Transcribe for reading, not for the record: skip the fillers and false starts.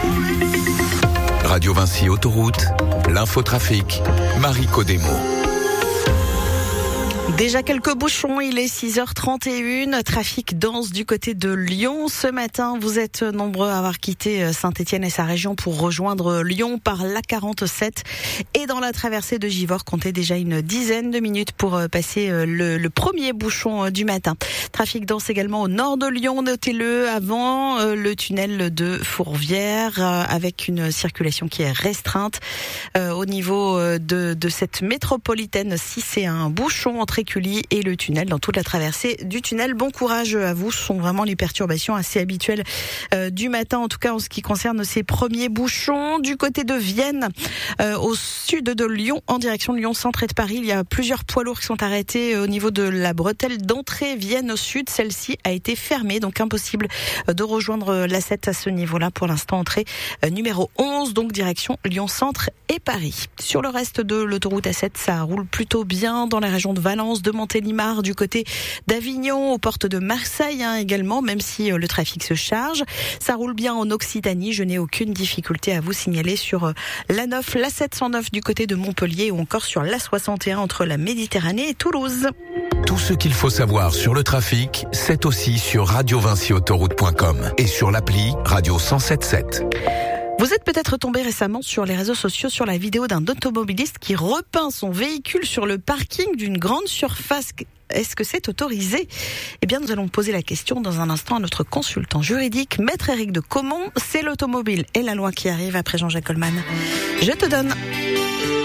Radio Vinci Autoroute, l'infotrafic, Marie Codemo. Déjà quelques bouchons, il est 6h31, trafic dense du côté de Lyon. Ce matin, vous êtes nombreux à avoir quitté Saint-Étienne et sa région pour rejoindre Lyon par l'A47. Et dans la traversée de Givors, comptez déjà une dizaine de minutes pour passer le premier bouchon du matin. Trafic dense également au nord de Lyon, notez-le, avant le tunnel de Fourvière, avec une circulation qui est restreinte. Au niveau de cette métropolitaine, si c'est un bouchon entre Écully et le tunnel, dans toute la traversée du tunnel. Bon courage à vous, ce sont vraiment les perturbations assez habituelles du matin, en tout cas en ce qui concerne ces premiers bouchons. Du côté de Vienne, au sud de Lyon, en direction de Lyon Centre et de Paris, il y a plusieurs poids lourds qui sont arrêtés au niveau de la bretelle d'entrée Vienne au sud. Celle-ci a été fermée, donc impossible de rejoindre l'A7 à ce niveau-là. Pour l'instant, entrée numéro 11, donc direction Lyon Centre et Paris. Sur le reste de l'autoroute A7, ça roule plutôt bien dans la région de Valence, de Montélimar, du côté d'Avignon, aux portes de Marseille également, même si le trafic se charge. Ça roule bien en Occitanie, je n'ai aucune difficulté à vous signaler sur l'A9, l'A709 du côté de Montpellier ou encore sur l'A61 entre la Méditerranée et Toulouse. Tout ce qu'il faut savoir sur le trafic, c'est aussi sur radiovinciautoroute.com et sur l'appli Radio 107.7. Vous êtes peut-être tombé récemment sur les réseaux sociaux sur la vidéo d'un automobiliste qui repeint son véhicule sur le parking d'une grande surface. Est-ce que c'est autorisé ? Eh bien, nous allons poser la question dans un instant à notre consultant juridique, Maître Éric de Caumont. C'est l'automobile et la loi qui arrive après Jean-Jacques Goldman. Je te donne.